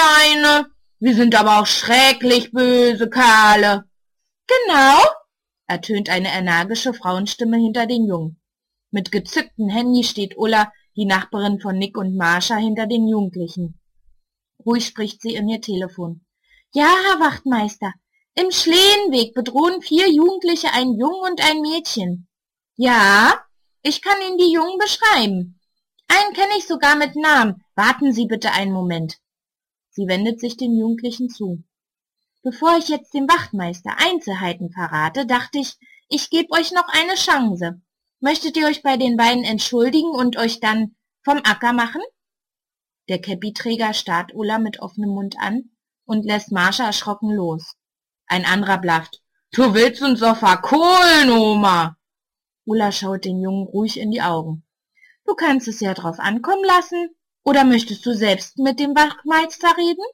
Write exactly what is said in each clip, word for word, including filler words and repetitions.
alleine. Wir sind aber auch schrecklich böse Kerle. Genau, ertönt eine energische Frauenstimme hinter den Jungen. Mit gezücktem Handy steht Ulla, die Nachbarin von Nick und Marsha, hinter den Jugendlichen. Ruhig spricht sie in ihr Telefon. Ja, Herr Wachtmeister, im Schlehenweg bedrohen vier Jugendliche einen Jungen und ein Mädchen. Ja, ich kann Ihnen die Jungen beschreiben. Einen kenne ich sogar mit Namen. Warten Sie bitte einen Moment. Sie wendet sich den Jugendlichen zu. Bevor ich jetzt dem Wachtmeister Einzelheiten verrate, dachte ich, ich gebe euch noch eine Chance. Möchtet ihr euch bei den beiden entschuldigen und euch dann vom Acker machen? Der Käppiträger starrt Ulla mit offenem Mund an und lässt Marsha erschrocken los. Ein anderer blafft. Du willst uns doch verkohlen, Oma! Ulla schaut den Jungen ruhig in die Augen. Du kannst es ja drauf ankommen lassen. Oder möchtest du selbst mit dem Wachtmeister reden?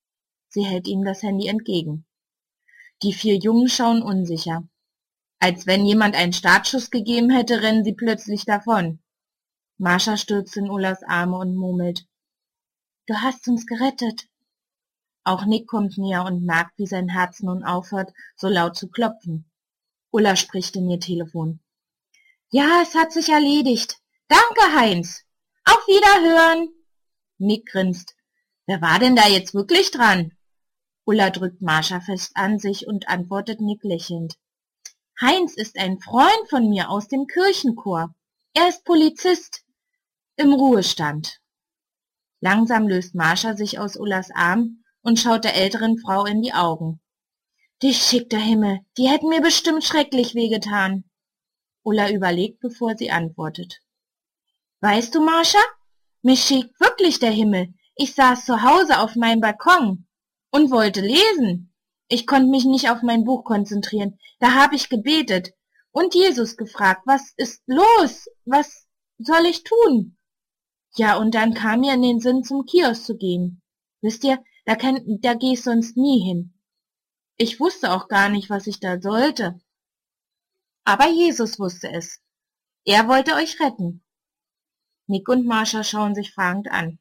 Sie hält ihm das Handy entgegen. Die vier Jungen schauen unsicher. Als wenn jemand einen Startschuss gegeben hätte, rennen sie plötzlich davon. Marsha stürzt in Ullas Arme und murmelt. Du hast uns gerettet. Auch Nick kommt näher und merkt, wie sein Herz nun aufhört, so laut zu klopfen. Ulla spricht in ihr Telefon. Ja, es hat sich erledigt. Danke, Heinz. Auf Wiederhören. Nick grinst. Wer war denn da jetzt wirklich dran? Ulla drückt Marsha fest an sich und antwortet Nick lächelnd. Heinz ist ein Freund von mir aus dem Kirchenchor. Er ist Polizist im Ruhestand. Langsam löst Marsha sich aus Ullas Arm und schaut der älteren Frau in die Augen. Du schickter Himmel, die hätten mir bestimmt schrecklich wehgetan. Ulla überlegt, bevor sie antwortet. Weißt du, Marsha, mich schickt wirklich der Himmel. Ich saß zu Hause auf meinem Balkon und wollte lesen. Ich konnte mich nicht auf mein Buch konzentrieren. Da habe ich gebetet und Jesus gefragt, was ist los? Was soll ich tun? Ja, und dann kam mir in den Sinn, zum Kiosk zu gehen. Wisst ihr, da, kann, da geh ich sonst nie hin. Ich wusste auch gar nicht, was ich da sollte. Aber Jesus wusste es. Er wollte euch retten. Nick und Marsha schauen sich fragend an.